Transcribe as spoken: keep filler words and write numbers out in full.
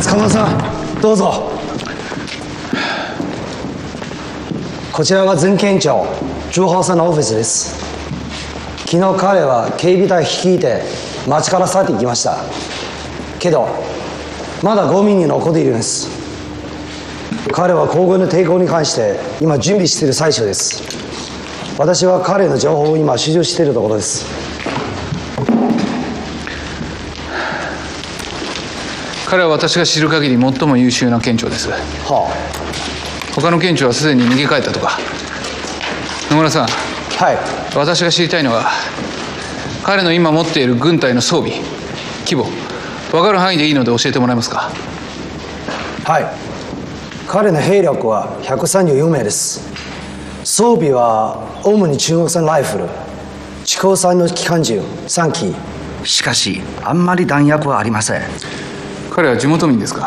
鎌田さん、どうぞ。こちらが前県庁朱浩さんのオフィスです。昨日彼は警備隊率いて町から去っていきました。けどまだごミリ残っているんです。彼は皇軍の抵抗に関して今準備している最中です。私は彼の情報を今収集しているところです。 彼は私が知る限り最も優秀な県庁です。 はあ、他の県庁はすでに逃げ帰ったとか。野村さん、 はい、 私が知りたいのは彼の今持っている軍隊の装備、規模、分かる範囲でいいので教えてもらえますか。 はい、彼の兵力はひゃくさんじゅうよんめいです。装備は主に中国産ライフル、地高産の機関銃さんき。 しかしあんまり弾薬はありません。 彼は地元民ですか。